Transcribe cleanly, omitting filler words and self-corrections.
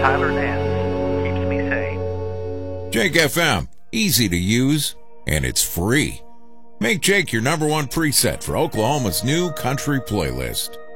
Tyler Nance keeps me sane. Jake FM, easy to use, and it's free. Make Jake your number one preset for Oklahoma's new country playlist.